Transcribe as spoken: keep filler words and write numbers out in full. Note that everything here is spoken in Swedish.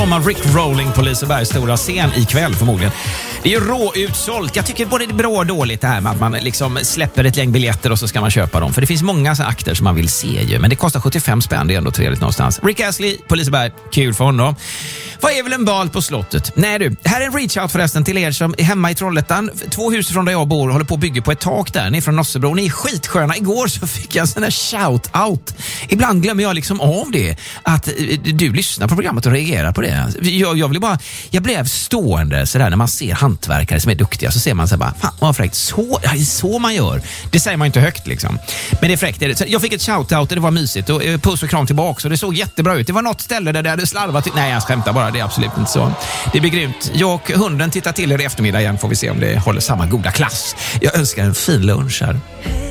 Om Rick Rolling på Lisebergs stora scen ikväll förmodligen. Det är ju råutsålt. Jag tycker både det är bra och dåligt det här med att man liksom släpper ett gäng biljetter och så ska man köpa dem. För det finns många så akter som man vill se ju. Men det kostar sjuttiofem spänn, det är ändå trevligt någonstans. Rick Astley på Liseberg, kul för honom. Vad är väl en bal på slottet? Nej du, här är en reach-out förresten till er som är hemma i Trollhättan. Två hus från där jag bor håller på att bygga på ett tak där. Ni är från Nossebro, ni är skitsköna. Igår så fick jag en sån här shout-out. Ibland glömmer jag liksom av det. Att du lyssnar på programmet och reagerar på det. Jag, jag, vill bara, jag blev stående sådär när man ser hantverkare som är duktiga. Så ser man så bara, fan vad fräckt. Så, ja, det är så man gör. Det säger man inte högt liksom. Men det är fräckt. Så jag fick ett shout-out och det var mysigt. Och puss och kram tillbaka. Och det såg jättebra ut. Det var något ställe där det hade slarvat. Nej, jag skämtar bara. Det är absolut inte så. Det blir grymt. Jag och hunden tittar till er i eftermiddag igen. Får vi se om det håller samma goda klass. Jag önskar en fin lunch här.